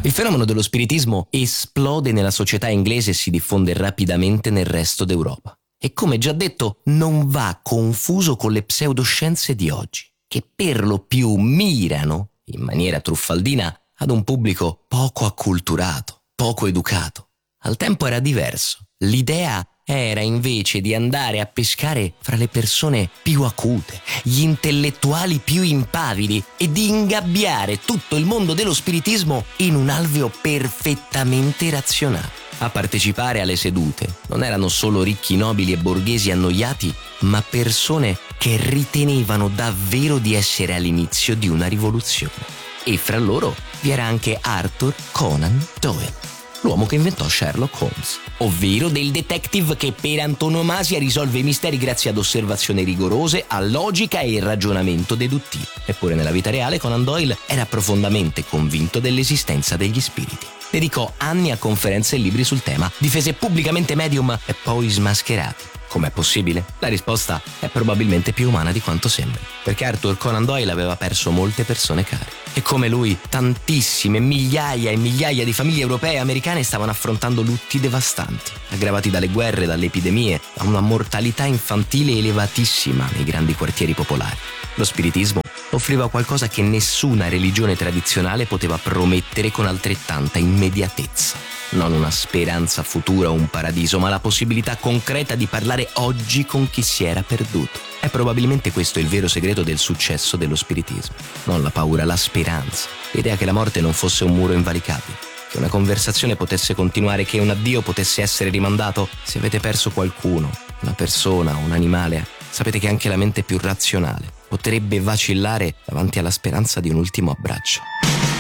Il fenomeno dello spiritismo esplode nella società inglese e si diffonde rapidamente nel resto d'Europa. E come già detto, non va confuso con le pseudoscienze di oggi, che per lo più mirano, in maniera truffaldina, ad un pubblico poco acculturato, poco educato. Al tempo era diverso. L'idea era invece di andare a pescare fra le persone più acute, gli intellettuali più impavidi e di ingabbiare tutto il mondo dello spiritismo in un alveo perfettamente razionale. A partecipare alle sedute non erano solo ricchi nobili e borghesi annoiati, ma persone che ritenevano davvero di essere all'inizio di una rivoluzione. E fra loro vi era anche Arthur Conan Doyle, l'uomo che inventò Sherlock Holmes, ovvero del detective che per antonomasia risolve i misteri grazie ad osservazioni rigorose, a logica e ragionamento deduttivo. Eppure nella vita reale Conan Doyle era profondamente convinto dell'esistenza degli spiriti. Dedicò anni a conferenze e libri sul tema, difese pubblicamente medium e poi smascherati. Com'è possibile? La risposta è probabilmente più umana di quanto sembri, perché Arthur Conan Doyle aveva perso molte persone care. E come lui, tantissime, migliaia e migliaia di famiglie europee e americane stavano affrontando lutti devastanti, aggravati dalle guerre, dalle epidemie, da una mortalità infantile elevatissima nei grandi quartieri popolari. Lo spiritismo offriva qualcosa che nessuna religione tradizionale poteva promettere con altrettanta immediatezza. Non una speranza futura o un paradiso, ma la possibilità concreta di parlare oggi con chi si era perduto. È probabilmente questo il vero segreto del successo dello spiritismo. Non la paura, la speranza. L'idea che la morte non fosse un muro invalicabile, che una conversazione potesse continuare, che un addio potesse essere rimandato. Se avete perso qualcuno, una persona, un animale, sapete che anche la mente più razionale potrebbe vacillare davanti alla speranza di un ultimo abbraccio.